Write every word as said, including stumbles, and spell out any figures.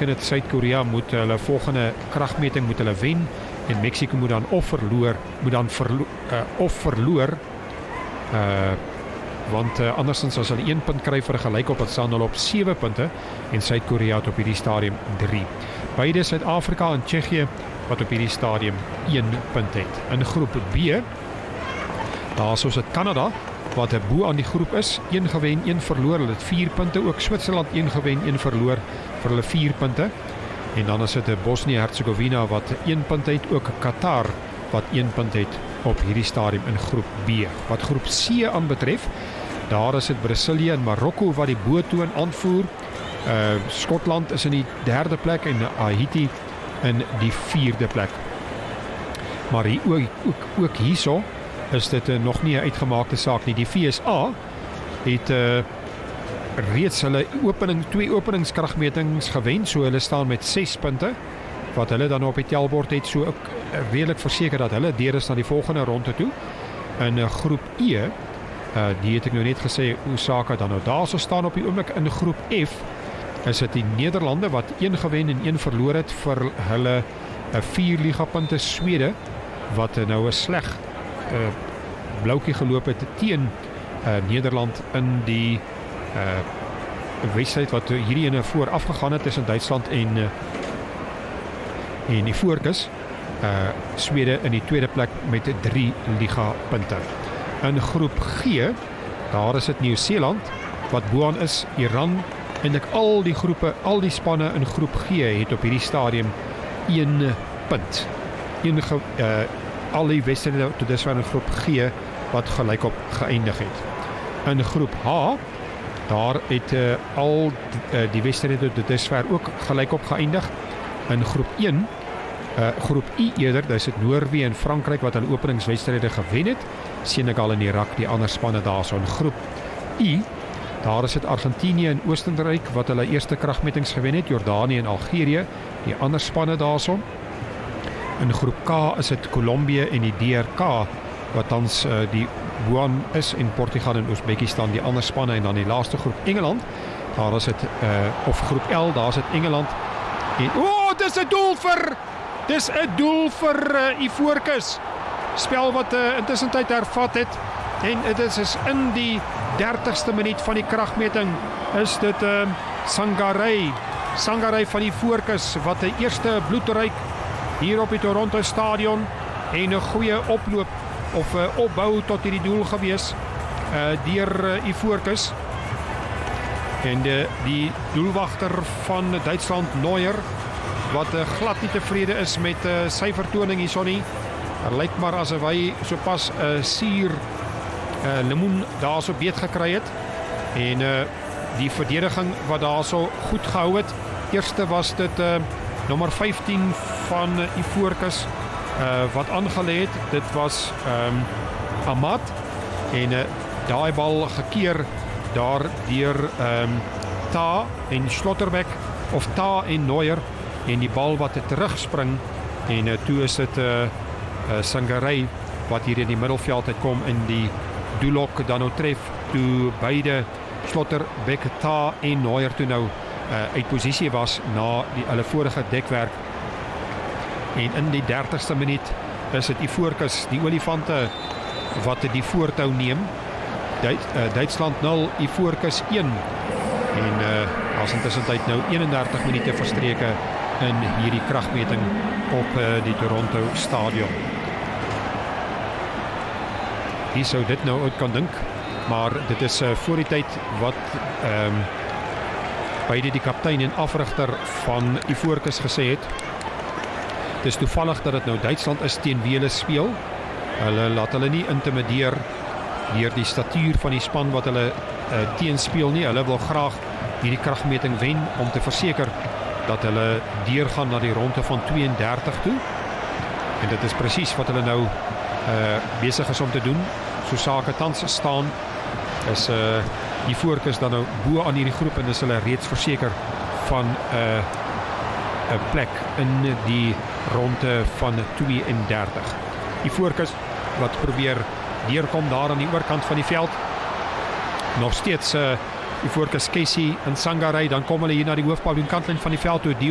beteken dit Suid-Korea moet hulle volgende kragmeting moet hulle wen en Mexico moet dan of verloor, moet dan verlo uh, of verloor uh, want uh, andersins as hulle een punt kry vir 'n gelykop, dan staan hulle op sewe punte en Suid-Korea het op hierdie stadium drie. Beide Suid-Afrika en Tsjechië wat op hierdie stadium een punt het. In groep B, daar is ons het Kanada wat 'n bo aan die groep is, een gewen, een verloor, hulle het vier punte, ook Switserland een gewen, een verloor vir hulle vier punte. En dan is dit Bosnië-Herzegovina wat een punt het, ook Qatar wat een punt het op hierdie stadium in groep B. Wat groep C aanbetref, daar is dit Brasilië en Marokko wat die boottoon aanvoer. Uh, Skotland is in die derde plek en Haiti in die vierde plek. Maar hier, ook, ook, ook hierso is dit uh, nog nie 'n uitgemaakte saak nie. Die V S A het uh, reeds hulle opening, twee openingskragmetings gewen, so hulle staan met ses punte, wat hulle dan op die telbord het, so ook redelik verseker dat hulle deur is na die volgende ronde toe. In uh, groep E, uh, die het ek nou net gesê, Osaka dan nou daar so staan op die oomblik. In groep F is dit die Nederlande wat een gewen en een verloor het vir hulle uh, vier ligapunte. Swede wat uh, nou 'n sleg uh, bloukie geloop het teen uh, Nederland in die uh, wedstryd wat hierdie ene vooraf gegaan het tussen Duitsland en uh, en die Voorkus. Uh, Swede in die tweede plek met drie ligapunte. In groep G, daar is dit Nieu-Seeland wat boaan is, Iran, en ek al die groepe, al die spanne in groep G het op hierdie stadium een punt. Een ge, uh, al die wedstryde tot dusver in groep G wat gelykop geëindig het. In groep H, daar het uh, al uh, die wedstryde tot dusver ook gelykop geëindig. In groep een, uh, groep I eerder, dis het Noorwe en Frankryk wat hulle openingswedstryde gewen het. Senegal en Irak, die ander spanne daarso. In groep I, daar is dit Argentinië en Oostenryk wat hulle eerste kragmetings gewen het, Jordanië en Algerië, die ander spanne daarso. In groep K is dit Kolumbie en die D R K wat tans uh, die boan is, en Portugal en Oezbekistan die ander spanne. En dan die laaste groep Engeland, daar is dit uh, of groep L, daar is dit Engeland. En o, oh, dis 'n doel vir dis 'n doel vir uh, Ivoorkus. Spel wat uh, intussen tyd hervat het, en dit is, is in die dertigste minuut van die kragmeting is dit uh, Sangaré Sangaré van die Voorkus wat die eerste bloedryk hier op die Toronto stadion, en 'n goeie oploop of uh, opbou tot hierdie doel gewees uh, deur uh, Ivoorkus. En de, die doelwagter van Duitsland, Neuer, wat uh, glad nie tevrede is met uh, sy vertoning hierson nie. Er lyk maar asof hy sopas 'n uh, suur uh, limoen daar so beet gekry het. En uh, die verdediging wat daar so goed gehou het. Eerste was dit uh, nommer vyftien van uh, Ivoorkus uh, wat aangelê het. Dit was um, Ahmad. En uh, daai bal gekeer daar deur um, Ta en Schlotterbeck, of Ta en Neuer, en die bal wat het terugspring, en uh, toe is dit uh, uh, Sangaré wat hier in die middelveld het kom en die doelhok dan nou tref, toe beide Schlotterbeck, Ta en Neuer toe nou uh, uit posisie was na die hulle vorige dekwerk. En in die dertigste minuut is dit Ivoorkus, die olifante, wat die voortou neem. Duits, uh, Duitsland nul, Ivoorkus een. En uh, as intussen tyd nou eenendertig minute verstreke in hierdie kragmeting op uh, die Toronto stadion. Wie sou dit nou uit kan dink, maar dit is uh, voor die tyd wat um, beide die kaptein en afrigter van Ivoorkus gesê het. Het is toevallig dat dit nou Duitsland is teen wie hulle speel. Hulle laat hulle nie intimideer deur die statuur van die span wat hulle uh, teenspeel nie. Hulle wil graag hierdie kragmeting wen om te verseker dat hulle deurgaan na die ronde van tweeëndertig toe. En dit is presies wat hulle nou uh, besig is om te doen. So sake tans staan, is uh, die Ivoorkus dan nou bo aan hierdie groep, en is hulle reeds verseker van 'n uh, 'n plek in die ronde van tweeëndertig. Ivoorkus wat probeer deurkom daar aan die oorkant van die veld. Nog steeds uh, Ivoorkus, Casey en Sangaré, dan kom hulle hier na die hoofpaviljoen kantlyn van die veld toe.